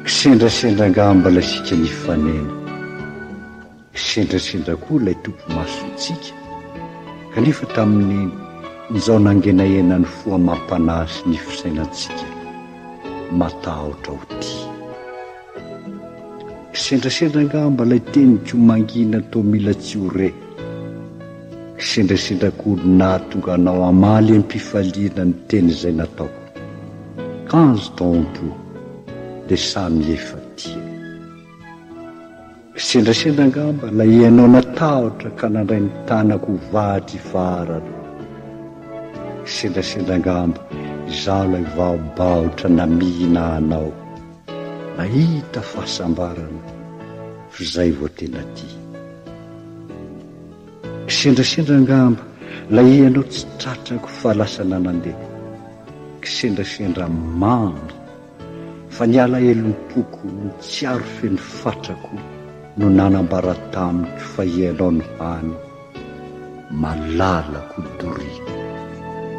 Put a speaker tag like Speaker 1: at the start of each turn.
Speaker 1: Kisendrasendra angamba ilay sika nifanena, kisendrasendra koa ilay tompo masontsika, kanefa tamin'ny nizao nangenaenany foa mampanasy ny fisainantsika matahotra ho ty. Kisendrasendra angamba ilay teny komangina tao mila tsy ho re, kisendrasendra koa nahatonga anao amaly am-pifaliana ny teny izay nataoko. Kanzo tompo dia samy efa tia. Kisendrasendra angamba ilay ianao natahotra ka nandray ny tanako ho vahatra ifarana. Kisendrasendra angamba izaho ilay vaobaotra namihina anao, nahita fahasambarana fa izay vao tena tia. Kisendrasendra angamba ilay ianao tsy tratrako fa lasa nanandeha. Kisendrasendra mamy fa niala elom-poko ny tsy aro feno fatrako no nanambara tamiko fa ianao ny hany malalako doriko.